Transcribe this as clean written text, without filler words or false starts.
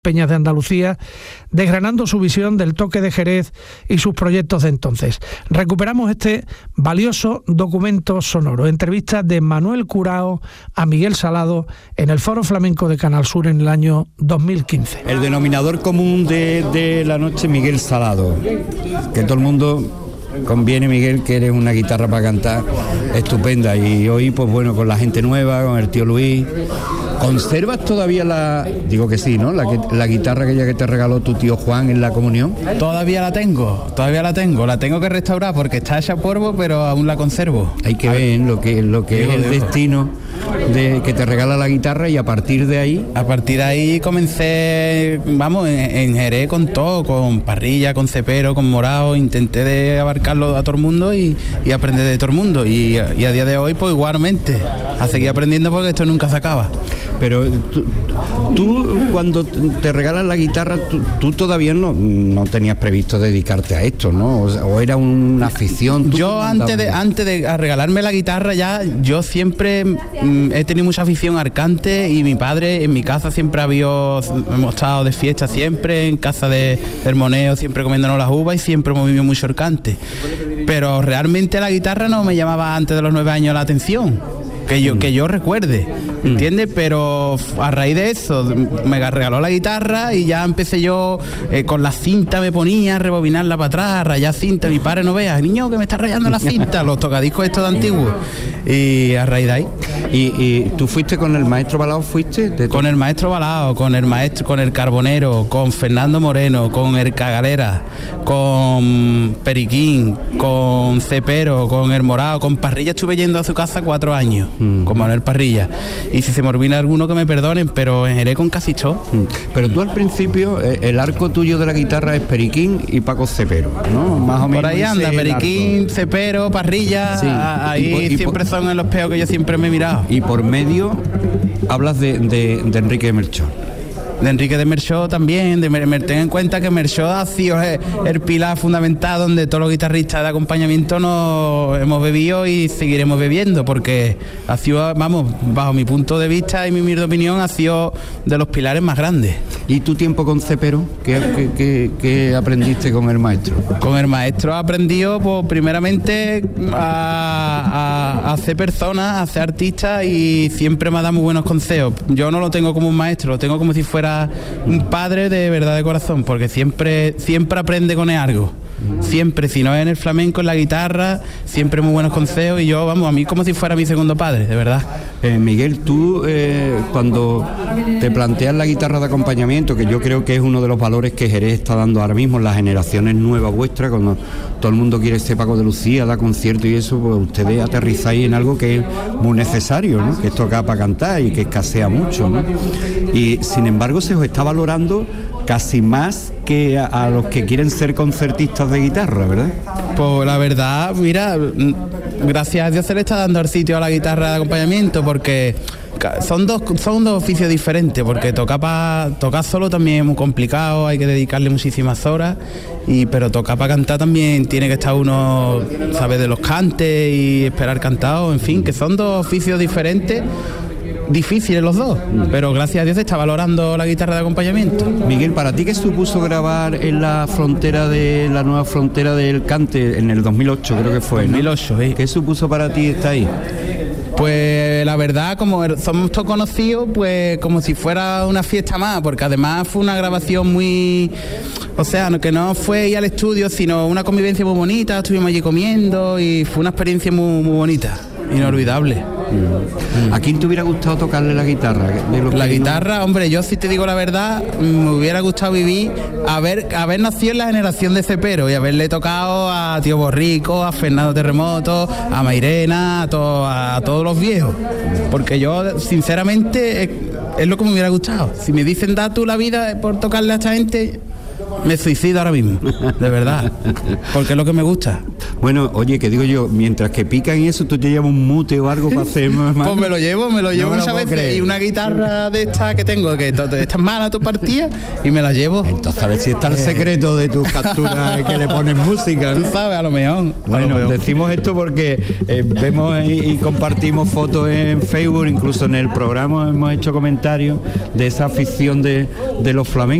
peñas de Andalucía, desgranando su visión del toque de Jerez y sus proyectos de entonces. Recuperamos este valioso documento sonoro, entrevista de Manuel Curao a Miguel Salado en el Foro Flamenco de Canal Sur en el año 2015. El denominador común de la noche, Miguel Salado, que todo el mundo conviene, Miguel, que eres una guitarra para cantar estupenda, y hoy pues bueno, con la gente nueva, con el tío Luis. ¿Conservas todavía digo que sí, ¿no? La guitarra aquella que te regaló tu tío Juan en la comunión? Todavía la tengo que restaurar porque está hecha polvo, pero aún la conservo. Hay que ver lo que es el destino de que te regala la guitarra, y a partir de ahí comencé, vamos, en Jerez con todo, con parrilla, con cepero, con morao, intenté de abarcarlo a todo el mundo y aprender de todo el mundo, y a día de hoy pues igualmente, a seguir aprendiendo porque esto nunca se acaba. Pero tú cuando te regalan la guitarra, tú todavía no tenías previsto dedicarte a esto, ¿no? O era una afición. Yo antes de regalarme la guitarra, yo siempre he tenido mucha afición al cante, y mi padre en mi casa siempre hemos estado de fiesta, siempre en casa de Hermoneo, siempre comiéndonos las uvas, y siempre hemos vivido mucho el cante. Pero realmente la guitarra no me llamaba antes de los 9 años la atención. Que yo recuerde, ¿entiendes? Pero a raíz de eso me regaló la guitarra, y ya empecé yo con la cinta, me ponía a rebobinarla para atrás, rayar cinta. Mi padre, no veas, niño, que me está rayando la cinta, los tocadiscos estos de antiguos. Y a raíz de ahí. ¿Y tú fuiste con el maestro Balao? Con el maestro Balao, con el Carbonero, con Fernando Moreno, con el Cagalera, con Periquín, con Cepero, con el Morao, con Parrilla. Estuve yendo a su casa 4 años. Con Manuel Parrilla, y si se me olvida alguno que me perdonen, pero en Jerez con casi todo. Pero tú al principio, el arco tuyo de la guitarra es Periquín y Paco Cepero, ¿no? Más o menos. Por ahí anda, Periquín, Cepero, Parrilla, sí. Ahí siempre son en los peos que yo siempre me he mirado. Y por medio hablas de Enrique de Melchor. De Enrique de Merchó también, ten en cuenta que Merchó ha sido el pilar fundamental donde todos los guitarristas de acompañamiento nos hemos bebido y seguiremos bebiendo, porque ha sido, vamos, bajo mi punto de vista y mi humilde opinión, ha sido de los pilares más grandes. ¿Y tu tiempo con Cepero? ¿Qué aprendiste con el maestro? Con el maestro he aprendido, pues, primeramente a hacer personas, a ser artistas, y siempre me ha dado muy buenos consejos. Yo no lo tengo como un maestro, lo tengo como si fuera un padre de verdad, de corazón, porque siempre aprende con algo. Siempre, si no es en el flamenco, en la guitarra, siempre muy buenos consejos, y yo, vamos, a mí como si fuera mi segundo padre, de verdad. Miguel, tú cuando te planteas la guitarra de acompañamiento, que yo creo que es uno de los valores que Jerez está dando ahora mismo en las generaciones nuevas vuestras, cuando todo el mundo quiere ser Paco de Lucía, da conciertos y eso, pues ustedes aterrizáis en algo que es muy necesario, ¿no? Que es tocar para cantar y que escasea mucho, ¿no? Y sin embargo se os está valorando casi más que a los que quieren ser concertistas de guitarra, ¿verdad? Pues la verdad, mira, gracias a Dios se le está dando el sitio a la guitarra de acompañamiento, porque son dos oficios diferentes, porque tocar solo también es muy complicado, hay que dedicarle muchísimas horas, pero tocar para cantar también tiene que estar uno, sabe, de los cantes y esperar cantado, en fin, que son dos oficios diferentes, difíciles los dos, pero gracias a Dios se está valorando la guitarra de acompañamiento. Miguel, ¿para ti qué supuso grabar en la nueva frontera del cante en el 2008, creo que fue, ¿no? 2008, sí. ¿Qué supuso para ti estar ahí? Pues la verdad, como somos todos conocidos, pues como si fuera una fiesta más, porque además fue una grabación muy... O sea, que no fue ir al estudio, sino una convivencia muy bonita, estuvimos allí comiendo y fue una experiencia muy, muy bonita, inolvidable. ¿A quién te hubiera gustado tocarle la guitarra? La guitarra, hombre, yo si te digo la verdad, me hubiera gustado haber nacido en la generación de Cepero y haberle tocado a Tío Borrico, a Fernando Terremoto, a Mairena, a todos los viejos, porque yo sinceramente es lo que me hubiera gustado. Si me dicen da tú la vida por tocarle a esta gente, me suicido ahora mismo, de verdad, porque es lo que me gusta. Bueno, oye, que digo yo, mientras que pican y eso, ¿tú te llevas un mute o algo para hacer más? Pues me lo llevo muchas veces, y una guitarra de esta que tengo, que estas malas tu partida, y me la llevo. Entonces a ver si está el secreto de tus capturas que le pones música, ¿no? Tú sabes, a lo mejor. Bueno, decimos esto porque vemos y compartimos fotos en Facebook, incluso en el programa hemos hecho comentarios de esa afición de los flamencos